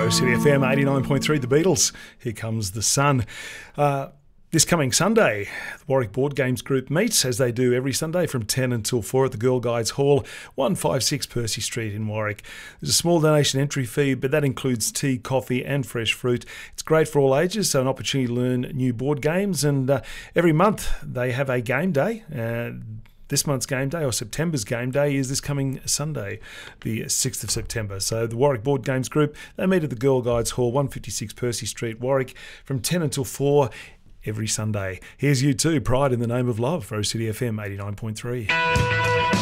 Rose City FM 89.3, The Beatles. Here comes the sun. This coming Sunday, the Warwick Board Games Group meets, as they do every Sunday, from 10 until 4 at the Girl Guides Hall, 156 Percy Street in Warwick. There's a small donation entry fee, but that includes tea, coffee and fresh fruit. It's great for all ages, so an opportunity to learn new board games. And every month they have a game day. This month's game day, or September's game day, is this coming Sunday, the 6th of September. So the Warwick Board Games Group, they meet at the Girl Guides Hall, 156 Percy Street, Warwick, from 10 until 4 every Sunday. Here's U2, Pride in the Name of Love, Rose City FM 89.3.